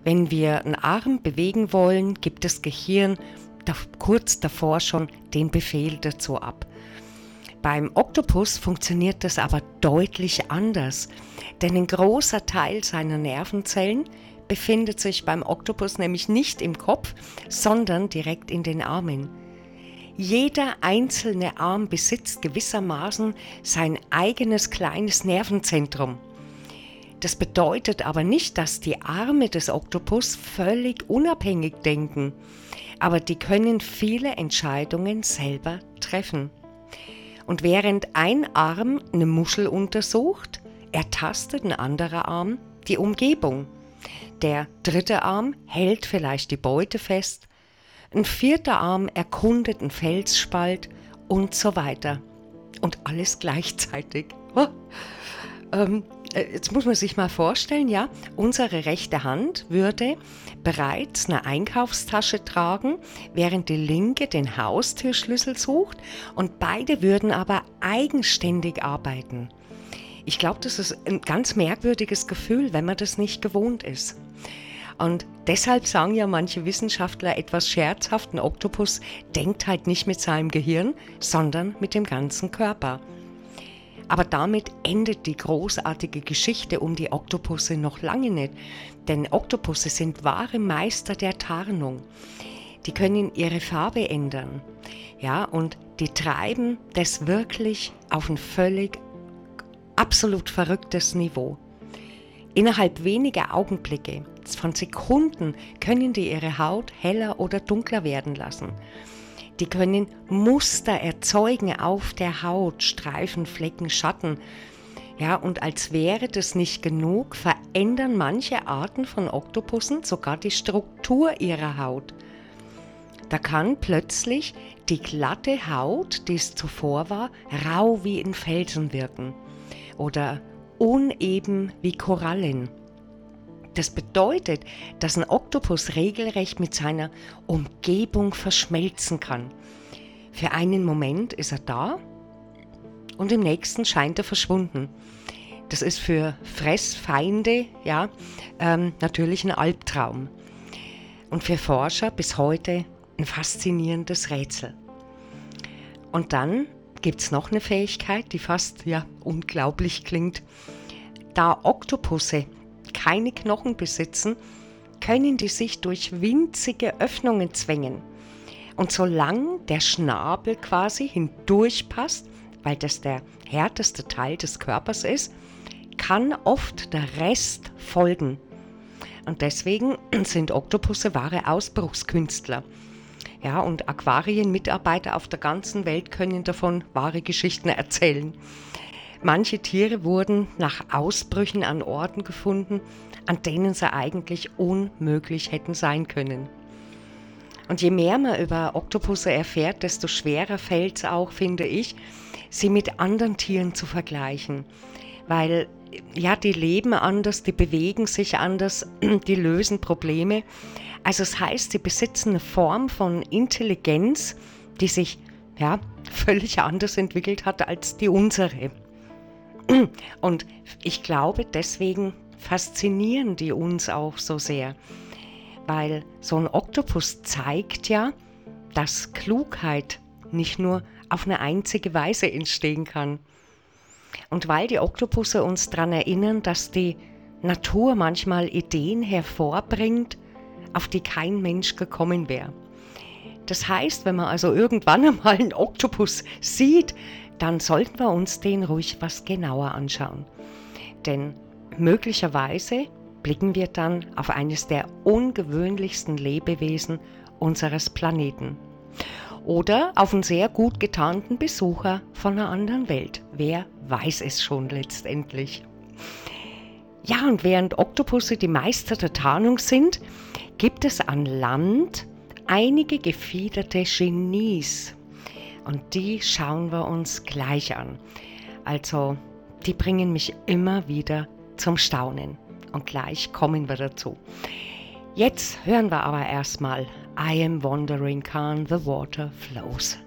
Wenn wir einen Arm bewegen wollen, gibt das Gehirn kurz davor schon den Befehl dazu ab. Beim Oktopus funktioniert das aber deutlich anders, denn ein großer Teil seiner Nervenzellen befindet sich beim Oktopus nämlich nicht im Kopf, sondern direkt in den Armen. Jeder einzelne Arm besitzt gewissermaßen sein eigenes kleines Nervenzentrum. Das bedeutet aber nicht, dass die Arme des Oktopus völlig unabhängig denken, aber die können viele Entscheidungen selber treffen. Und während ein Arm eine Muschel untersucht, ertastet ein anderer Arm die Umgebung. Der dritte Arm hält vielleicht die Beute fest, ein vierter Arm erkundet einen Felsspalt und so weiter. Und alles gleichzeitig. Jetzt muss man sich mal vorstellen, ja, unsere rechte Hand würde bereits eine Einkaufstasche tragen, während die linke den Haustürschlüssel sucht und beide würden aber eigenständig arbeiten. Ich glaube, das ist ein ganz merkwürdiges Gefühl, wenn man das nicht gewohnt ist. Und deshalb sagen ja manche Wissenschaftler etwas scherzhaft, ein Oktopus denkt halt nicht mit seinem Gehirn, sondern mit dem ganzen Körper. Aber damit endet die großartige Geschichte um die Oktopusse noch lange nicht, denn Oktopusse sind wahre Meister der Tarnung. Die können ihre Farbe ändern, ja, und die treiben das wirklich auf ein völlig absolut verrücktes Niveau. Innerhalb weniger Augenblicke, von Sekunden, können die ihre Haut heller oder dunkler werden lassen. Die können Muster erzeugen auf der Haut, Streifen, Flecken, Schatten. Ja, und als wäre das nicht genug, verändern manche Arten von Oktopussen sogar die Struktur ihrer Haut. Da kann plötzlich die glatte Haut, die es zuvor war, rau wie ein Felsen wirken oder uneben wie Korallen. Das bedeutet, dass ein Oktopus regelrecht mit seiner Umgebung verschmelzen kann. Für einen Moment ist er da und im nächsten scheint er verschwunden. Das ist für Fressfeinde natürlich ein Albtraum. Und für Forscher bis heute ein faszinierendes Rätsel. Und dann gibt es noch eine Fähigkeit, die fast unglaublich klingt. Da Oktopusse keine Knochen besitzen, können die sich durch winzige Öffnungen zwängen. Und solange der Schnabel quasi hindurchpasst, weil das der härteste Teil des Körpers ist, kann oft der Rest folgen. Und deswegen sind Oktopusse wahre Ausbruchskünstler. Ja, und Aquarienmitarbeiter auf der ganzen Welt können davon wahre Geschichten erzählen. Manche Tiere wurden nach Ausbrüchen an Orten gefunden, an denen sie eigentlich unmöglich hätten sein können. Und je mehr man über Oktopusse erfährt, desto schwerer fällt es auch, finde ich, sie mit anderen Tieren zu vergleichen. Weil die leben anders, die bewegen sich anders, die lösen Probleme. Also das heißt, sie besitzen eine Form von Intelligenz, die sich völlig anders entwickelt hat als die unsere. Und ich glaube, deswegen faszinieren die uns auch so sehr, weil so ein Oktopus zeigt ja, dass Klugheit nicht nur auf eine einzige Weise entstehen kann. Und weil die Oktopusse uns daran erinnern, dass die Natur manchmal Ideen hervorbringt, auf die kein Mensch gekommen wäre. Das heißt, wenn man also irgendwann einmal einen Oktopus sieht, dann sollten wir uns den ruhig was genauer anschauen. Denn möglicherweise blicken wir dann auf eines der ungewöhnlichsten Lebewesen unseres Planeten. Oder auf einen sehr gut getarnten Besucher von einer anderen Welt. Wer weiß es schon letztendlich. Ja, und während Oktopusse die Meister der Tarnung sind, gibt es an Land einige gefiederte Genies. Und die schauen wir uns gleich an. Also, die bringen mich immer wieder zum Staunen. Und gleich kommen wir dazu. Jetzt hören wir aber erstmal I Am Wandering Can, The Water Flows.